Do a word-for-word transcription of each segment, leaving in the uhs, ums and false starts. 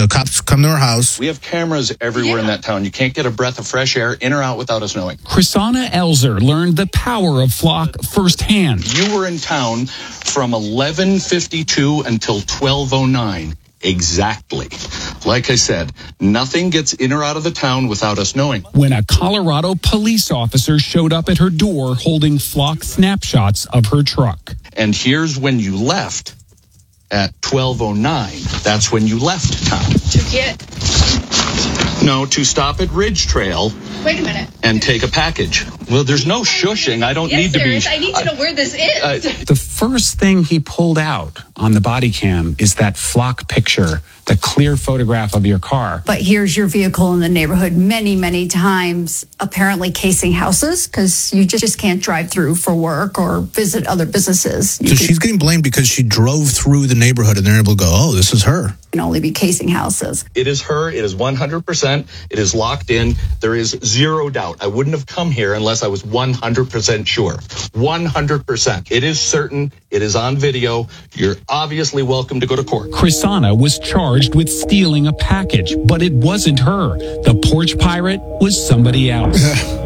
The cops come to her house. We have cameras everywhere yeah. in that town. You can't get a breath of fresh air in or out without us knowing. Chrishana Elzer learned the power of Flock firsthand. You were in town from eleven fifty-two until twelve oh nine. Exactly. Like I said, nothing gets in or out of the town without us knowing. When a Colorado police officer showed up at her door holding Flock snapshots of her truck. And here's when you left at twelve oh nine. That's when you left town. To get? No, to stop at Ridge Trail. Wait a minute. And take a package. Well, there's no shushing. I don't yes, need to there be. Is. I need to know where this is. Uh, the first thing he pulled out on the body cam is that Flock picture, the clear photograph of your car. But here's your vehicle in the neighborhood many, many times, apparently casing houses, because you just can't drive through for work or visit other businesses. You so she's getting blamed because she drove through the neighborhood and they're able to go, oh, this is her. Can only be casing houses. It is her. It is one hundred percent. It is locked in. There is zero doubt. I wouldn't have come here unless I was one hundred percent sure. one hundred percent. It is certain. It is on video. You're obviously welcome to go to court. Chrishana was charged with stealing a package, but it wasn't her. The porch pirate was somebody else.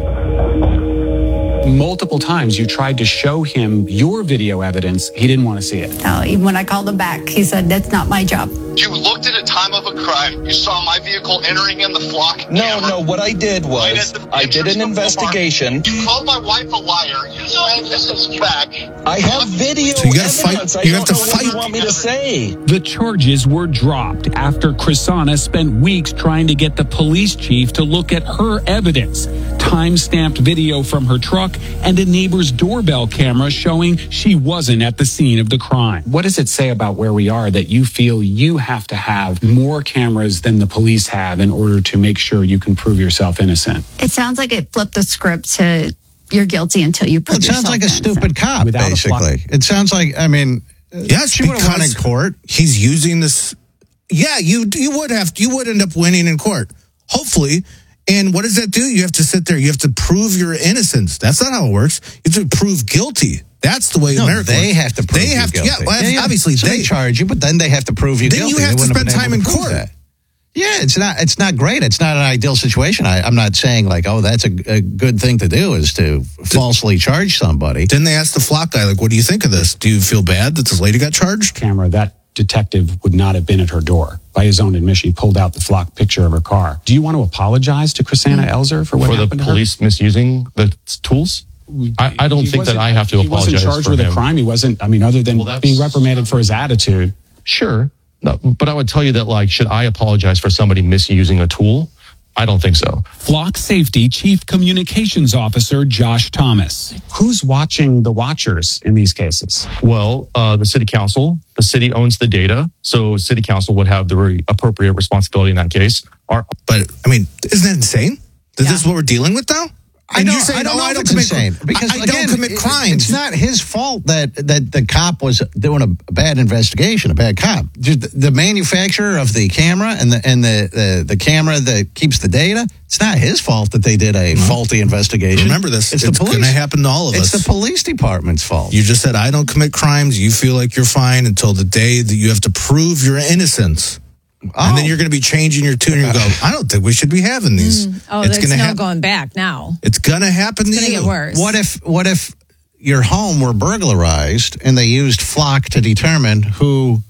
Multiple times you tried to show him your video evidence. He didn't want to see it. No, even when I called him back, he said, that's not my job. You looked at a time of a crime. You saw my vehicle entering in the Flock No, camera. no, what I did was I did an investigation. You called my wife a liar. You said this is back. I have video so you gotta evidence. Fight. You I have to know fight. What you want me to say. The charges were dropped after Chrishana spent weeks trying to get the police chief to look at her evidence. Time-stamped video from her truck and a neighbor's doorbell camera showing she wasn't at the scene of the crime. What does it say about where we are that you feel you have to have more cameras than the police have in order to make sure you can prove yourself innocent? It sounds like it flipped the script to you're guilty until you prove yourself innocent. It sounds like a innocent. stupid cop, Without basically. It sounds like, I mean, yes, she would have won in court. He's using this. Yeah, you you would have you would end up winning in court, hopefully. And what does that do? You have to sit there. You have to prove your innocence. That's not how it works. You have to prove guilty. That's the way no, America they works. have to prove they have you guilty. To, yeah, well, yeah, yeah. obviously so they, they charge you, but then they have to prove you then guilty. Then you have they to spend time in to court. That. Yeah, it's not it's not great. It's not an ideal situation. I, I'm not saying like, oh, that's a, a good thing to do is to Did, falsely charge somebody. Then they asked the Flock guy, like, what do you think of this? Do you feel bad that this lady got charged? Camera, that detective would not have been at her door. By his own admission, he pulled out the Flock picture of her car. Do you want to apologize to Chrishana Elzer for what for happened the to police her? misusing the tools? I, I don't he think that I have to he apologize. He wasn't charged for with him. a crime. He wasn't, I mean, other than well, being reprimanded for his attitude. Sure. No, but I would tell you that, like, should I apologize for somebody misusing a tool? I don't think so. Flock Safety Chief Communications Officer Josh Thomas. Who's watching the watchers in these cases? Well, uh, the city council. The city owns the data, so city council would have the re- appropriate responsibility in that case. Our- but, I mean, isn't that insane? Is yeah. this what we're dealing with now? I don't, saying, I don't oh, know I don't if it's insane. Because, I, I again, don't commit crimes. It's not his fault that, that the cop was doing a bad investigation, a bad cop. Just the manufacturer of the camera and the and the, the, the camera that keeps the data, it's not his fault that they did a mm-hmm. faulty investigation. Remember this. It's, it's going to happen to all of it's us. It's the police department's fault. You just said, I don't commit crimes. You feel like you're fine until the day that you have to prove your innocence. Oh. And then you're going to be changing your tune and you go, I don't think we should be having these. Mm. Oh, it's there's no ha- going back now. It's going to happen it's to gonna you. Get worse. What if, what if your home were burglarized and they used Flock to determine who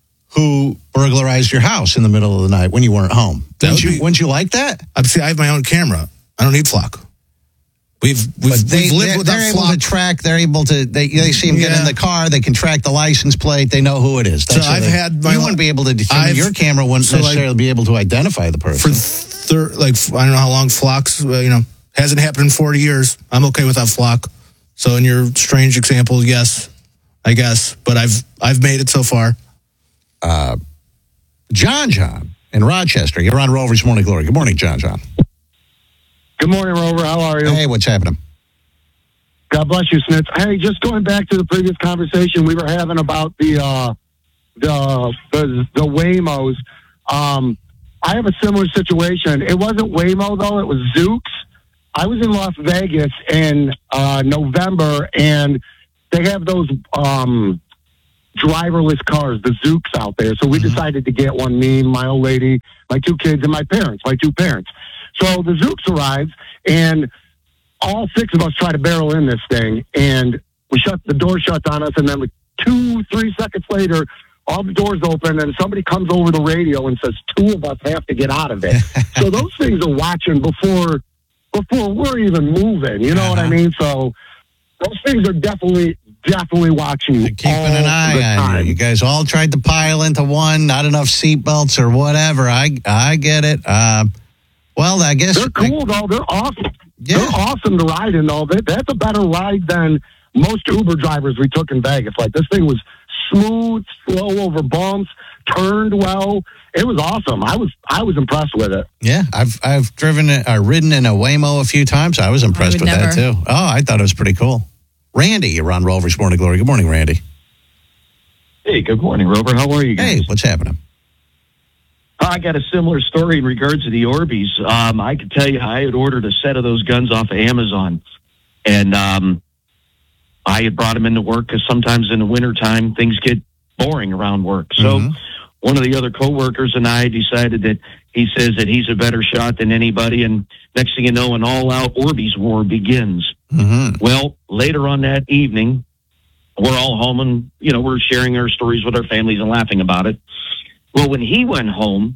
who burglarized your house in the middle of the night when you weren't home? Wouldn't you, be, wouldn't you like that? I'd see, I have my own camera. I don't need Flock. We've we've, they, we've lived they're, with that they're Flock. able to track. They're able to. They they see him yeah. get in the car. They can track the license plate. They know who it is. That's so I've they, had my. You own, wouldn't be able to determine. I've, your camera wouldn't so necessarily like, be able to identify the person. For thir- like I don't know how long Flock's. Uh, you know, hasn't happened in forty years. I'm okay with that Flock. So in your strange example, yes, I guess. But I've I've made it so far. Uh, John John in Rochester. You're on Rover's Morning Glory. Good morning, John John. Good morning, Rover. How are you? Hey, what's happening? God bless you, Snitz. Hey, just going back to the previous conversation we were having about the uh, the the, the Waymos. Um, I have a similar situation. It wasn't Waymo though; it was Zoox. I was in Las Vegas in uh, November, and they have those um, driverless cars, the Zooks out there. So we Mm-hmm. decided to get one, me, my old lady, my two kids, and my parents, my two parents. So the Zooks arrives, and all six of us try to barrel in this thing, and we shut the door shuts on us, and then like two, three seconds later, all the doors open, and somebody comes over the radio and says two of us have to get out of it. So those things are watching before before we're even moving. You know uh-huh. what I mean? So those things are definitely definitely watching. They're keeping all an eye the on time. you. You guys all tried to pile into one, not enough seatbelts or whatever. I I get it. Uh, well, I guess They're cool though. They're awesome. Yeah. They're awesome to ride in though. That- That's a better ride than most Uber drivers we took in Vegas. Like this thing was smooth, slow over bumps, turned well. It was awesome. I was I was impressed with it. Yeah, I've I've driven it, uh, ridden in a Waymo a few times. I was impressed would with that never. too. Oh, I thought it was pretty cool. Randy, you're on Rover's Morning Glory. Good morning, Randy. Hey, good morning, Rover. How are you guys? Hey, what's happening? I got a similar story in regards to the Orbeez. Um, I could tell you, I had ordered a set of those guns off of Amazon, and um, I had brought them into work because sometimes in the wintertime things get boring around work. So Mhm. one of the other coworkers and I decided that he says that he's a better shot than anybody, and next thing you know, an all-out Orbeez war begins. Mm-hmm. Well, later on that evening, we're all home and, you know, we're sharing our stories with our families and laughing about it. Well, when he went home,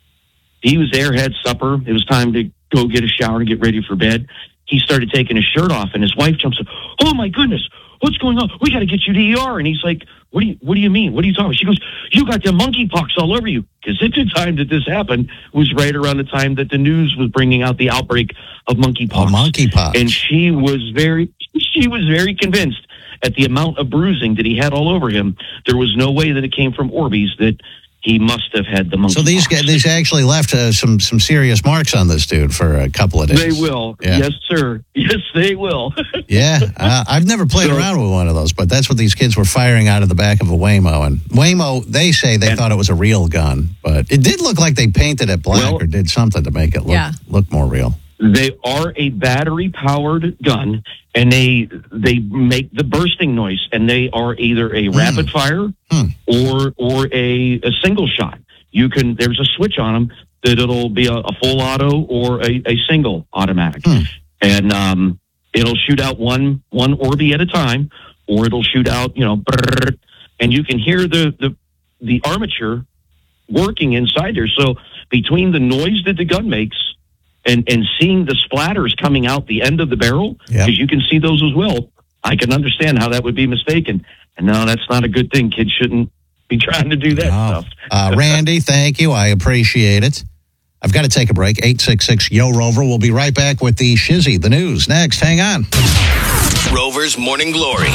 he was there, had supper. It was time to go get a shower and get ready for bed. He started taking his shirt off, and his wife jumps up. Oh my goodness, what's going on? We got to get you to E R. And he's like, what do you, what do you mean? What are you talking about? She goes, you got the monkeypox all over you. Because at the time that this happened was right around the time that the news was bringing out the outbreak of monkeypox. Oh, monkeypox. And she was very, she was very convinced at the amount of bruising that he had all over him. There was no way that it came from Orbeez, that he must have had the monkeypox. So these guys, these actually left uh, some some serious marks on this dude for a couple of days. They will. Yeah. Yes, sir. Yes, they will. Yeah, uh, I've never played So- around with one of those, but that's what these kids were firing out of the back of a Waymo. And Waymo, they say they And- thought it was a real gun, but it did look like they painted it black Well- or did something to make it look Yeah. look more real. They are a battery-powered gun, and they they make the bursting noise, and they are either a rapid fire Hmm. or or a, a single shot. You can there's a switch on them that it'll be a, a full auto or a, a single automatic, Hmm. and um, it'll shoot out one one Orby at a time, or it'll shoot out you know, brrr, and you can hear the the the armature working inside there. So between the noise that the gun makes and, and seeing the splatters coming out the end of the barrel, because Yep. you can see those as well, I can understand how that would be mistaken. And no, that's not a good thing. Kids shouldn't be trying to do that Oh. stuff. Uh, Randy, thank you. I appreciate it. I've got to take a break. eight six six, Y O Rover. We'll be right back with the Shizzy, the news. Next, hang on. Rover's Morning Glory.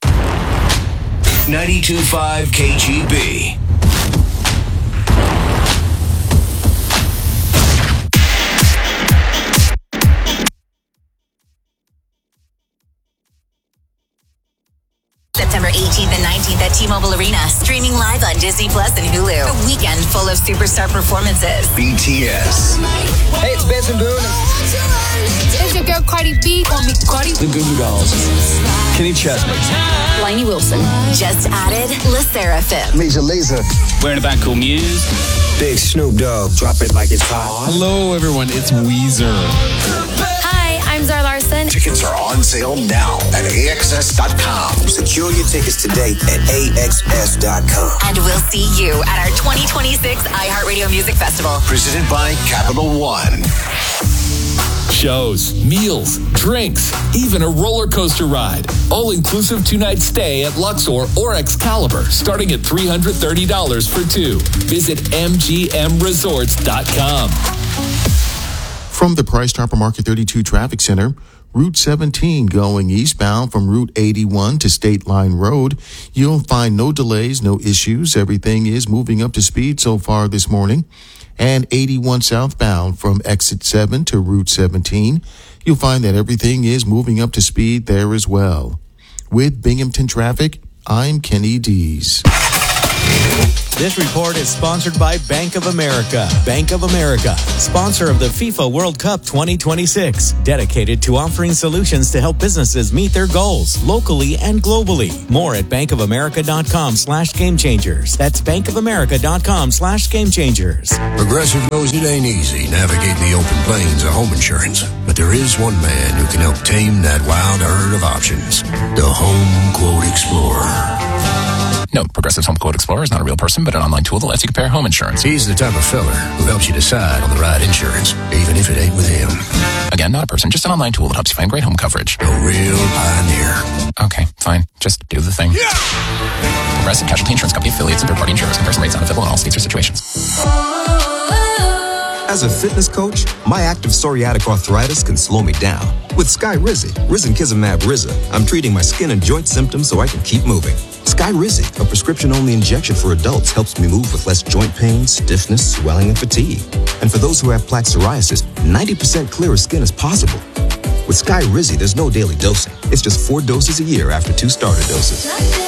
ninety-two point five K G B. September eighteenth and nineteenth at T-Mobile Arena, streaming live on Disney Plus and Hulu. A weekend full of superstar performances. B T S. Hey, it's Benson Boone. It's your girl Cardi B. Call me Cardi. The Goo Goo Dolls. Kenny Chesney. Lainey Wilson. Just added La Seraphim. Major Lazer. Wearing a band called Muse. Big Snoop Dogg. Drop it like it's hot. Hello, everyone. It's Weezer. Hi, I'm Zara Larson. Tickets are on sale now at A X S dot com. Secure your tickets today at A X S dot com. And we'll see you at our twenty twenty-six iHeartRadio Music Festival. Presented by Capital One. Shows, meals, drinks, even a roller coaster ride. All-inclusive two-night stay at Luxor or Excalibur, starting at three hundred thirty dollars for two. Visit M G M resorts dot com. From the Price Chopper Market thirty-two Traffic Center, Route seventeen going eastbound from Route eighty-one to State Line Road. You'll find no delays, no issues. Everything is moving up to speed so far this morning. And eighty-one southbound from Exit seven to Route seventeen. You'll find that everything is moving up to speed there as well. With Binghamton Traffic, I'm Kenny Dees. This report is sponsored by Bank of America. Bank of America, sponsor of the FIFA World Cup twenty twenty-six, dedicated to offering solutions to help businesses meet their goals locally and globally. More at bankofamerica.com slash game changers. That's bankofamerica.com slash game changers. Progressive knows it ain't easy navigating the open plains of home insurance, but there is one man who can help tame that wild herd of options. The Home Quote Explorer. No, Progressive's Home Quote Explorer is not a real person, but an online tool that lets you compare home insurance. He's the type of fella who helps you decide on the right insurance, even if it ain't with him. Again, not a person, just an online tool that helps you find great home coverage. A real pioneer. Okay, fine. Just do the thing. Yeah! Progressive Casualty Insurance Company affiliates and third-party insurers. Comparison rates not available in all states or situations. As a fitness coach, my active psoriatic arthritis can slow me down. With Skyrizi, Risankizumab Riza, I'm treating my skin and joint symptoms so I can keep moving. Skyrizi, a prescription-only injection for adults, helps me move with less joint pain, stiffness, swelling, and fatigue. And for those who have plaque psoriasis, ninety percent clearer skin is possible. With Skyrizi, there's no daily dosing. It's just four doses a year after two starter doses.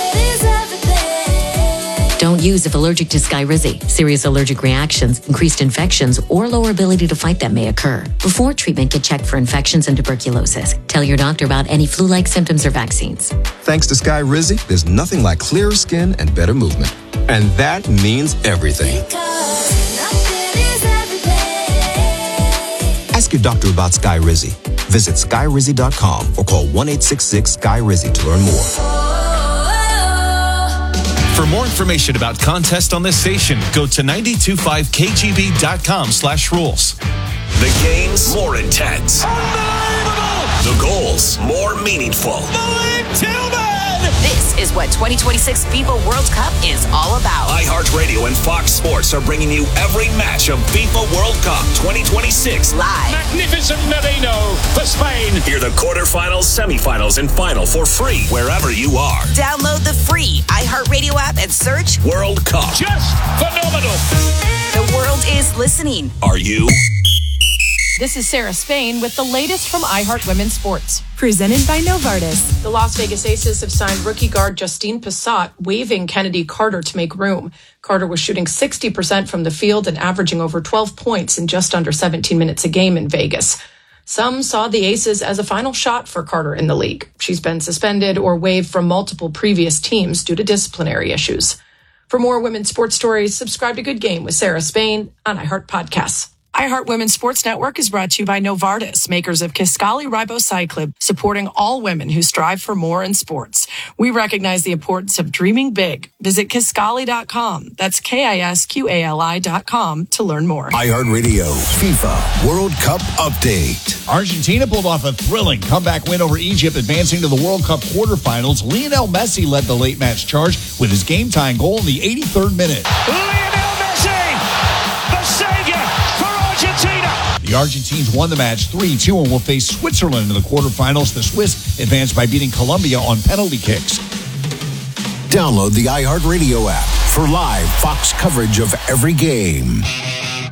Don't use if allergic to Skyrizi. Serious allergic reactions, increased infections, or lower ability to fight them may occur. Before treatment, get checked for infections and tuberculosis. Tell your doctor about any flu-like symptoms or vaccines. Thanks to Skyrizi, there's nothing like clearer skin and better movement. And that means everything. Ask your doctor about Skyrizi. Visit skyrizi dot com or call one eight six six Sky Rizi to learn more. For more information about contests on this station, go to nine two five K G B dot com slash rules. The games more intense. The goals more meaningful. This is what twenty twenty-six FIFA World Cup is all about. iHeartRadio and Fox Sports are bringing you every match of FIFA World Cup twenty twenty-six live. Magnificent Merino for Spain. Hear the quarterfinals, semifinals, and final for free wherever you are. Download the free iHeartRadio app and search World Cup. Just phenomenal. The world is listening. Are you? This is Sarah Spain with the latest from iHeart Women's Sports. Presented by Novartis. The Las Vegas Aces have signed rookie guard Justine Passat, waiving Kennedy Carter to make room. Carter was shooting sixty percent from the field and averaging over twelve points in just under seventeen minutes a game in Vegas. Some saw the Aces as a final shot for Carter in the league. She's been suspended or waived from multiple previous teams due to disciplinary issues. For more women's sports stories, subscribe to Good Game with Sarah Spain on iHeart Podcasts. iHeart Women's Sports Network is brought to you by Novartis, makers of Kisqali Ribociclib, supporting all women who strive for more in sports. We recognize the importance of dreaming big. Visit Kisqali dot com. That's K I S Q A L I dot com to learn more. iHeartRadio FIFA World Cup Update. Argentina pulled off a thrilling comeback win over Egypt, advancing to the World Cup quarterfinals. Lionel Messi led the late match charge with his game-tying goal in the eighty-third minute. Lionel Messi, the savior for Argentina. The Argentines won the match three two and will face Switzerland in the quarterfinals. The Swiss advanced by beating Colombia on penalty kicks. Download the iHeartRadio app for live Fox coverage of every game.